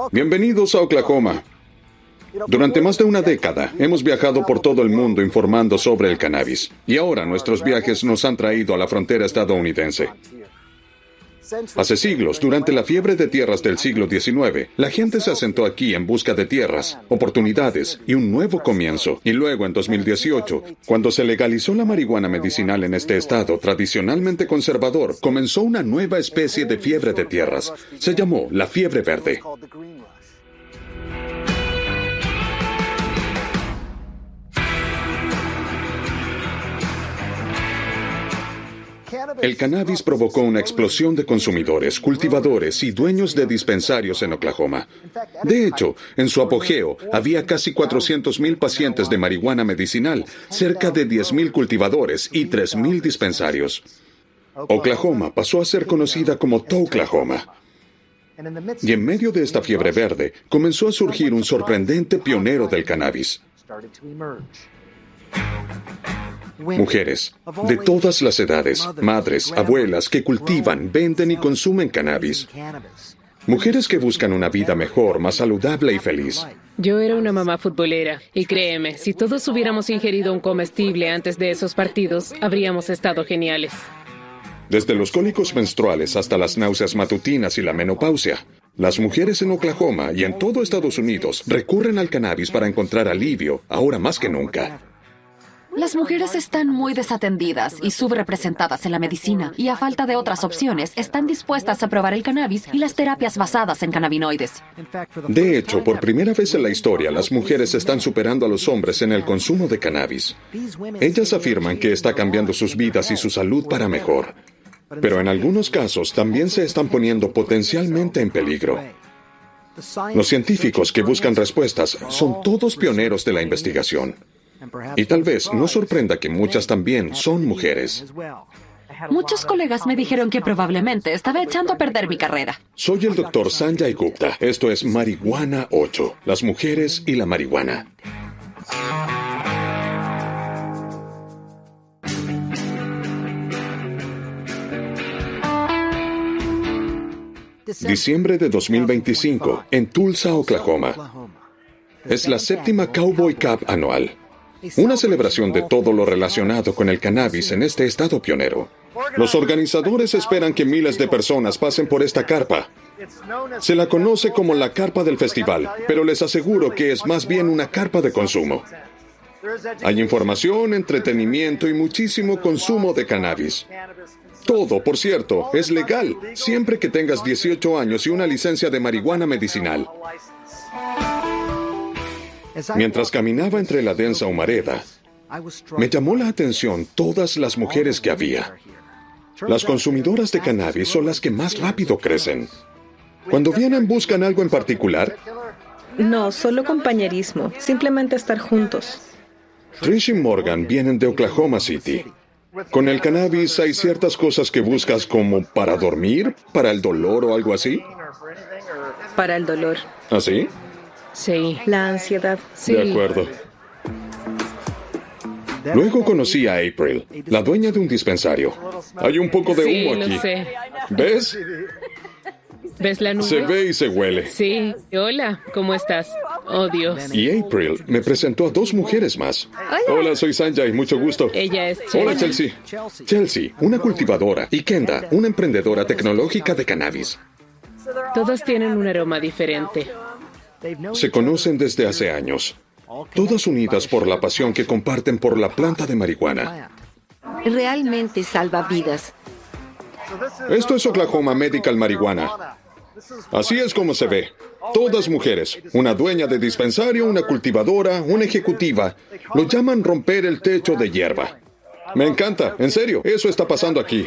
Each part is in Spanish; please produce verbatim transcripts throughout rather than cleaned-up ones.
Bienvenidos a Oklahoma. Durante más de una década hemos viajado por todo el mundo informando sobre el cannabis. Y ahora nuestros viajes nos han traído a la frontera estadounidense. Hace siglos, durante la fiebre de tierras del siglo diecinueve, la gente se asentó aquí en busca de tierras, oportunidades y un nuevo comienzo. Y luego, en dos mil dieciocho, cuando se legalizó la marihuana medicinal en este estado tradicionalmente conservador, comenzó una nueva especie de fiebre de tierras. Se llamó la fiebre verde. El cannabis provocó una explosión de consumidores, cultivadores y dueños de dispensarios en Oklahoma. De hecho, en su apogeo, había casi cuatrocientos mil pacientes de marihuana medicinal, cerca de diez mil cultivadores y tres mil dispensarios. Oklahoma pasó a ser conocida como Touklahoma. Y en medio de esta fiebre verde, comenzó a surgir un sorprendente pionero del cannabis. Mujeres, de todas las edades, madres, abuelas, que cultivan, venden y consumen cannabis. Mujeres que buscan una vida mejor, más saludable y feliz. Yo era una mamá futbolera, y créeme, si todos hubiéramos ingerido un comestible antes de esos partidos, habríamos estado geniales. Desde los cólicos menstruales hasta las náuseas matutinas y la menopausia, las mujeres en Oklahoma y en todo Estados Unidos recurren al cannabis para encontrar alivio, ahora más que nunca. Las mujeres están muy desatendidas y subrepresentadas en la medicina, y a falta de otras opciones, están dispuestas a probar el cannabis y las terapias basadas en cannabinoides. De hecho, por primera vez en la historia, las mujeres están superando a los hombres en el consumo de cannabis. Ellas afirman que está cambiando sus vidas y su salud para mejor. Pero en algunos casos también se están poniendo potencialmente en peligro. Los científicos que buscan respuestas son todos pioneros de la investigación. Y tal vez no sorprenda que muchas también son mujeres. Muchos colegas me dijeron que probablemente estaba echando a perder mi carrera. Soy el doctor Sanjay Gupta. Esto es Marihuana ocho, las mujeres y la marihuana. Diciembre de dos mil veinticinco, en Tulsa, Oklahoma. Es la séptima Cowboy Cup anual. Una celebración de todo lo relacionado con el cannabis en este estado pionero. Los organizadores esperan que miles de personas pasen por esta carpa. Se la conoce como la carpa del festival, pero les aseguro que es más bien una carpa de consumo. Hay información, entretenimiento y muchísimo consumo de cannabis. Todo, por cierto, es legal, siempre que tengas dieciocho años y una licencia de marihuana medicinal. Mientras caminaba entre la densa humareda, me llamó la atención todas las mujeres que había. Las consumidoras de cannabis son las que más rápido crecen. Cuando vienen, ¿buscan algo en particular? No, solo compañerismo, simplemente estar juntos. Trish y Morgan vienen de Oklahoma City. Con el cannabis hay ciertas cosas que buscas como para dormir, para el dolor o algo así. Para el dolor. ¿Así? Sí. La ansiedad. Sí. De acuerdo. Luego conocí a April, la dueña de un dispensario. Hay un poco de Sí, humo lo aquí. sé. ¿Ves? ¿Ves la nube? Se ve y se huele. Sí. Hola, ¿cómo estás? Oh, Dios. Y April me presentó a dos mujeres más. Hola, soy Sanjay, mucho gusto. Ella es Hola, Chelsea. Chelsea. Chelsea, una cultivadora, y Kenda, una emprendedora tecnológica de cannabis. Todas tienen un aroma diferente. Se conocen desde hace años, todas unidas por la pasión que comparten por la planta de marihuana. Realmente salva vidas. Esto es Oklahoma Medical Marihuana. Así es como se ve. Todas mujeres, una dueña de dispensario, una cultivadora, una ejecutiva. Lo llaman romper el techo de hierba. Me encanta, en serio, eso está pasando aquí.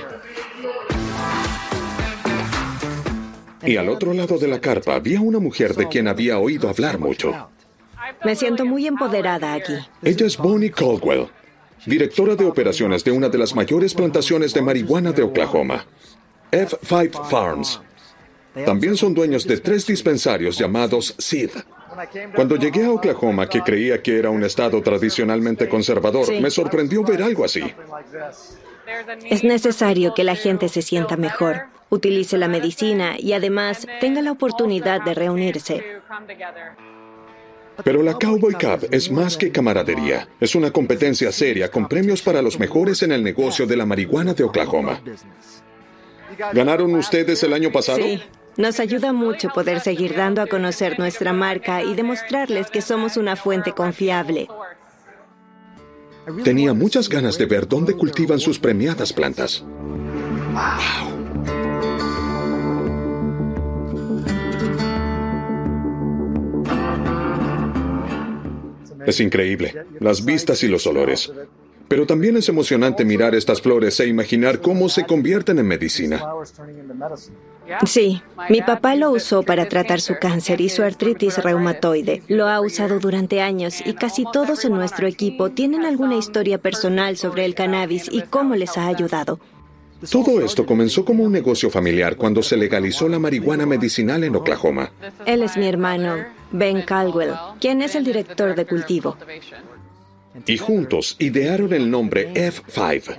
Y al otro lado de la carpa había una mujer de quien había oído hablar mucho. Me siento muy empoderada aquí. Ella es Bonnie Caldwell, directora de operaciones de una de las mayores plantaciones de marihuana de Oklahoma, F cinco Farms. También son dueños de tres dispensarios llamados Seed. Cuando llegué a Oklahoma, que creía que era un estado tradicionalmente conservador, Sí. me sorprendió ver algo así. Es necesario que la gente se sienta mejor. utilice la medicina y además tenga la oportunidad de reunirse. Pero la Cowboy Cup es más que camaradería. Es una competencia seria con premios para los mejores en el negocio de la marihuana de Oklahoma. ¿Ganaron ustedes el año pasado? Sí. Nos ayuda mucho poder seguir dando a conocer nuestra marca y demostrarles que somos una fuente confiable. Tenía muchas ganas de ver dónde cultivan sus premiadas plantas. ¡Wow! Es increíble, las vistas y los olores. Pero también es emocionante mirar estas flores e imaginar cómo se convierten en medicina. Sí, mi papá lo usó para tratar su cáncer y su artritis reumatoide. Lo ha usado durante años y casi todos en nuestro equipo tienen alguna historia personal sobre el cannabis y cómo les ha ayudado. Todo esto comenzó como un negocio familiar cuando se legalizó la marihuana medicinal en Oklahoma. Él es mi hermano, Ben Caldwell, quien es el director de cultivo. Y juntos idearon el nombre F cinco.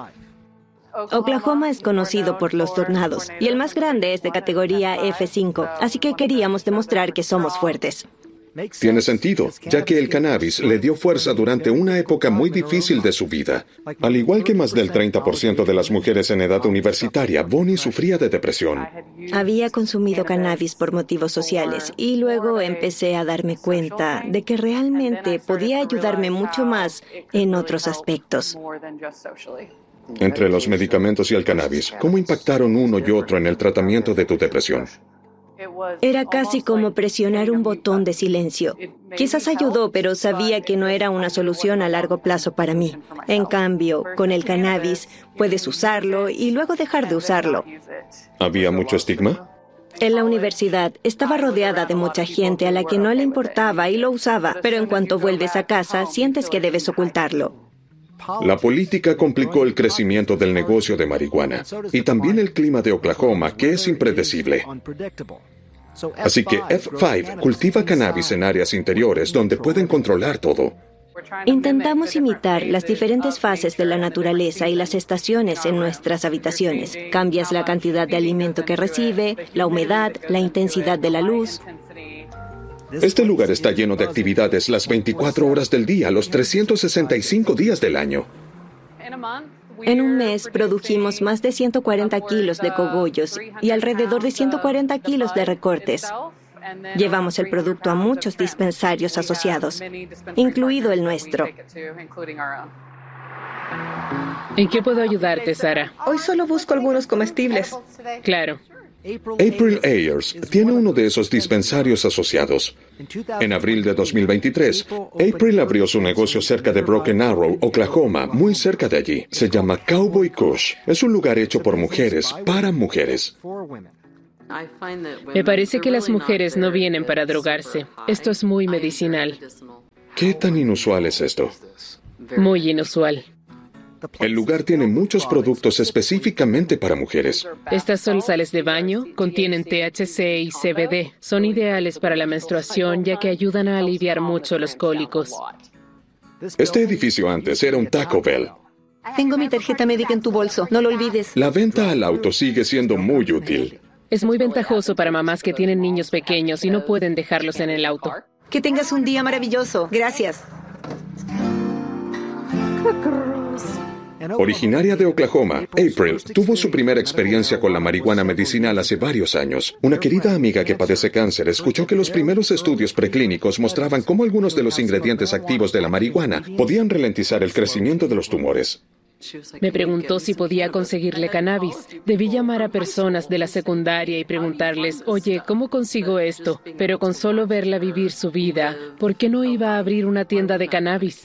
Oklahoma es conocido por los tornados y el más grande es de categoría F cinco, así que queríamos demostrar que somos fuertes. Tiene sentido, ya que el cannabis le dio fuerza durante una época muy difícil de su vida. Al igual que más del treinta por ciento de las mujeres en edad universitaria, Bonnie sufría de depresión. Había consumido cannabis por motivos sociales y luego empecé a darme cuenta de que realmente podía ayudarme mucho más en otros aspectos. Entre los medicamentos y el cannabis, ¿cómo impactaron uno y otro en el tratamiento de tu depresión? Era casi como presionar un botón de silencio. Quizás ayudó, pero sabía que no era una solución a largo plazo para mí. En cambio, con el cannabis, puedes usarlo y luego dejar de usarlo. ¿Había mucho estigma? En la universidad estaba rodeada de mucha gente a la que no le importaba y lo usaba, pero en cuanto vuelves a casa, sientes que debes ocultarlo. La política complicó el crecimiento del negocio de marihuana y también el clima de Oklahoma, que es impredecible. Así que F cinco cultiva cannabis en áreas interiores donde pueden controlar todo. Intentamos imitar las diferentes fases de la naturaleza y las estaciones en nuestras habitaciones. Cambias la cantidad de alimento que recibe, la humedad, la intensidad de la luz. Este lugar está lleno de actividades las veinticuatro horas del día, los trescientos sesenta y cinco días del año. En un mes produjimos más de ciento cuarenta kilos de cogollos y alrededor de ciento cuarenta kilos de recortes. Llevamos el producto a muchos dispensarios asociados, incluido el nuestro. ¿En qué puedo ayudarte, Sara? Hoy solo busco algunos comestibles. Claro. April Ayers tiene uno de esos dispensarios asociados. En abril de dos mil veintitrés, April abrió su negocio cerca de Broken Arrow, Oklahoma, muy cerca de allí. Se llama Cowboy Kush. Es un lugar hecho por mujeres, para mujeres. Me parece que las mujeres no vienen para drogarse. Esto es muy medicinal. ¿Qué tan inusual es esto? Muy inusual. El lugar tiene muchos productos específicamente para mujeres. Estas son sales de baño, contienen T H C y C B D. Son ideales para la menstruación ya que ayudan a aliviar mucho los cólicos. Este edificio antes era un Taco Bell. Tengo mi tarjeta médica en tu bolso, no lo olvides. La venta al auto sigue siendo muy útil. Es muy ventajoso para mamás que tienen niños pequeños y no pueden dejarlos en el auto. Que tengas un día maravilloso. Gracias. Originaria de Oklahoma, April tuvo su primera experiencia con la marihuana medicinal hace varios años. Una querida amiga que padece cáncer escuchó que los primeros estudios preclínicos mostraban cómo algunos de los ingredientes activos de la marihuana podían ralentizar el crecimiento de los tumores. Me preguntó si podía conseguirle cannabis. Debí llamar a personas de la secundaria y preguntarles, oye, ¿cómo consigo esto? Pero con solo verla vivir su vida, ¿por qué no iba a abrir una tienda de cannabis?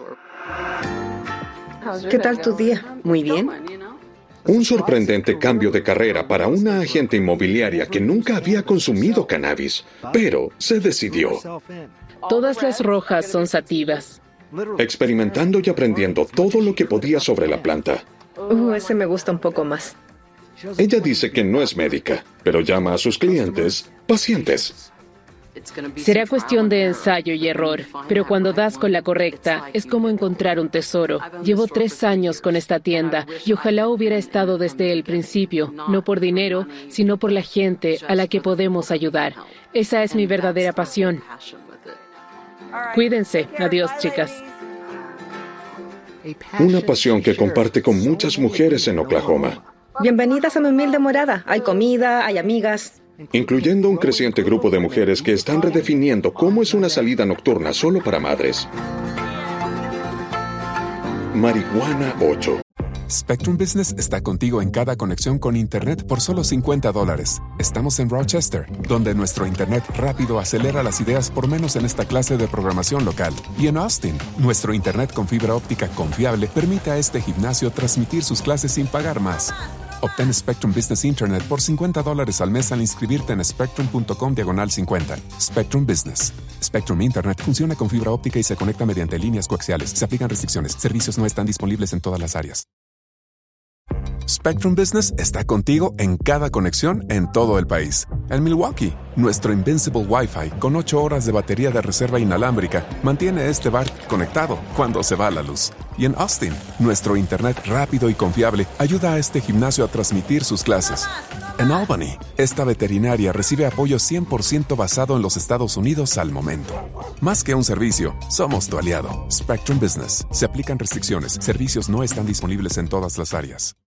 ¿Qué tal tu día? Muy bien. Un sorprendente cambio de carrera para una agente inmobiliaria que nunca había consumido cannabis, pero se decidió. Todas las rojas son sativas. Experimentando y aprendiendo todo lo que podía sobre la planta. Uh, ese me gusta un poco más. Ella dice que no es médica, pero llama a sus clientes pacientes. Será cuestión de ensayo y error, pero cuando das con la correcta, es como encontrar un tesoro. Llevo tres años con esta tienda y ojalá hubiera estado desde el principio, no por dinero, sino por la gente a la que podemos ayudar. Esa es mi verdadera pasión. Cuídense. Adiós, chicas. Una pasión que comparte con muchas mujeres en Oklahoma, Bienvenidas a mi humilde morada. Hay comida, hay amigas. incluyendo un creciente grupo de mujeres que están redefiniendo cómo es una salida nocturna solo para madres. Marihuana ocho. Spectrum Business está contigo en cada conexión con Internet por solo cincuenta dólares. Estamos en Rochester, donde nuestro Internet rápido acelera las ideas por menos en esta clase de programación local. Y en Austin, nuestro Internet con fibra óptica confiable permite a este gimnasio transmitir sus clases sin pagar más. Obtén Spectrum Business Internet por cincuenta dólares al mes al inscribirte en spectrum.com diagonal cincuenta. Spectrum Business. Spectrum Internet funciona con fibra óptica y se conecta mediante líneas coaxiales. Se aplican restricciones. Servicios no están disponibles en todas las áreas. Spectrum Business está contigo en cada conexión en todo el país. En Milwaukee, nuestro Invincible Wi-Fi con ocho horas de batería de reserva inalámbrica mantiene este bar conectado cuando se va la luz. Y en Austin, nuestro Internet rápido y confiable ayuda a este gimnasio a transmitir sus clases. En Albany, esta veterinaria recibe apoyo cien por ciento basado en los Estados Unidos al momento. Más que un servicio, somos tu aliado. Spectrum Business. Se aplican restricciones. Servicios no están disponibles en todas las áreas.